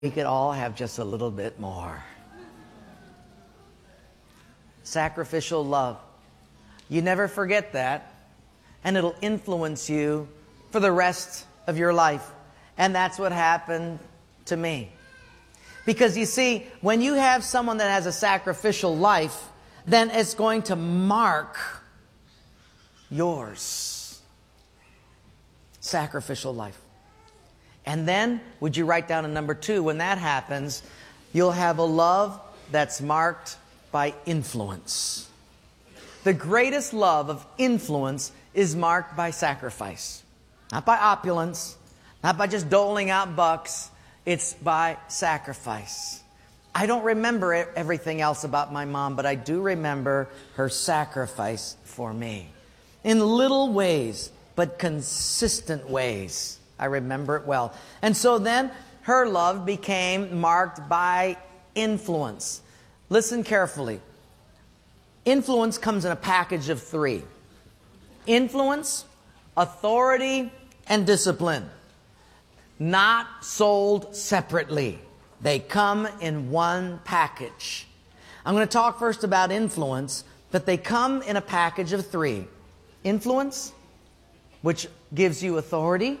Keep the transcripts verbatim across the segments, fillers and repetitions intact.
we could all have just a little bit more. Sacrificial love. You never forget that, and it'll influence you for the rest of your life. And that's what happened to me. Because you see, when you have someone that has a sacrificial life, then it's going to mark yours. Sacrificial life. And then, would you write down a number two? When that happens, you'll have a love that's marked by influence. The greatest love of influence is marked by sacrifice. Not by opulence, not by just doling out bucks. It's by sacrifice. I don't remember everything else about my mom, but I do remember her sacrifice for me. In little ways, but consistent ways. I remember it well. And so then her love became marked by influence. Listen carefully. Influence comes in a package of three. Influence, authority, and discipline. Not sold separately. They come in one package. I'm going to talk first about influence, but they come in a package of three. Influence, which gives you authority,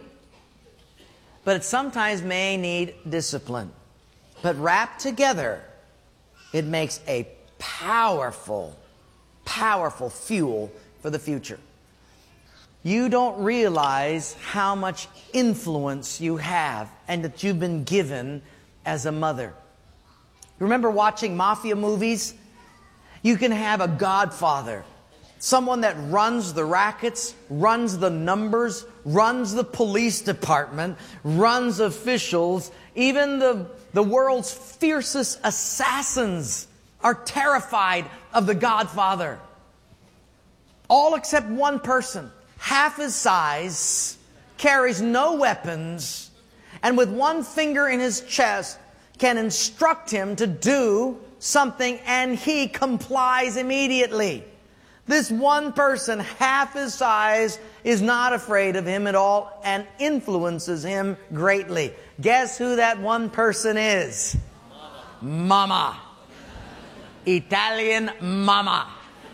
but it sometimes may need discipline. But wrapped together, it makes a powerful, powerful fuel for the future. You don't realize how much influence you have and that you've been given as a mother. Remember watching mafia movies? You can have a godfather, someone that runs the rackets, runs the numbers, runs the police department, runs officials. Even the, the world's fiercest assassins are terrified of the godfather. All except one person, half his size, carries no weapons, and with one finger in his chest can instruct him to do something, and he complies immediately. This one person, half his size, is not afraid of him at all and influences him greatly. Guess who that one person is? Mama. Italian mama.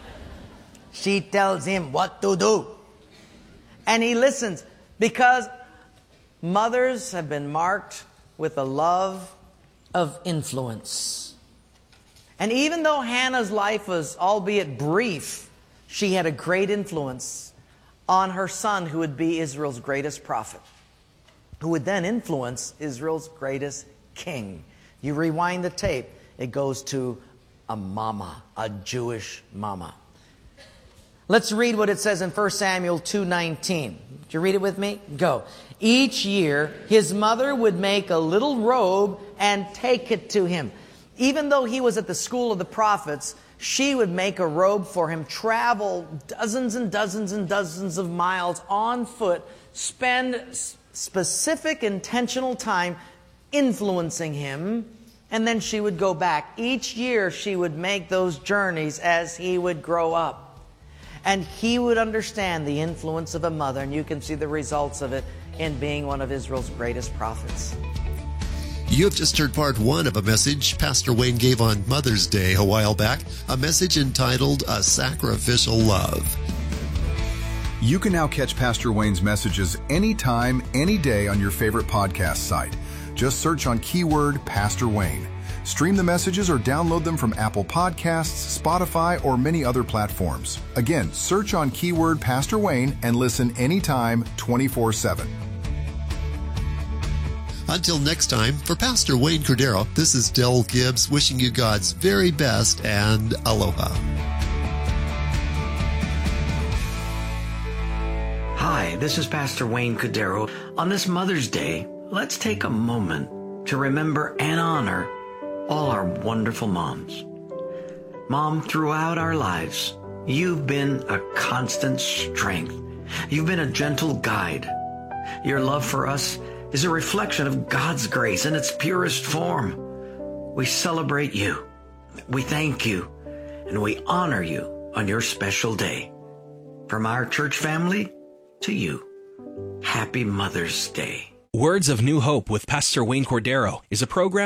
She tells him what to do. And he listens, because mothers have been marked with a love of influence. And even though Hannah's life was, albeit brief, she had a great influence on her son, who would be Israel's greatest prophet, who would then influence Israel's greatest king. You rewind the tape, it goes to a mama, a Jewish mama. Let's read what it says in First Samuel two nineteen. Did you read it with me? Go. Each year, his mother would make a little robe and take it to him. Even though he was at the school of the prophets, she would make a robe for him, travel dozens and dozens and dozens of miles on foot, spend specific intentional time influencing him, and then she would go back. Each year she would make those journeys as he would grow up. And he would understand the influence of a mother, and you can see the results of it in being one of Israel's greatest prophets. You have just heard part one of a message Pastor Wayne gave on Mother's Day a while back, a message entitled A Sacrificial Love. You can now catch Pastor Wayne's messages anytime, any day on your favorite podcast site. Just search on keyword Pastor Wayne. Stream the messages or download them from Apple Podcasts, Spotify, or many other platforms. Again, search on keyword Pastor Wayne and listen anytime, twenty-four seven. Until next time, for Pastor Wayne Cordero, this is Del Gibbs wishing you God's very best and aloha. Hi, this is Pastor Wayne Cordero. On this Mother's Day, let's take a moment to remember and honor all our wonderful moms. Mom, throughout our lives, you've been a constant strength. You've been a gentle guide. Your love for us is a reflection of God's grace in its purest form. We celebrate you, we thank you, and we honor you on your special day. From our church family to you, happy Mother's Day. Words of New Hope with Pastor Wayne Cordero is a program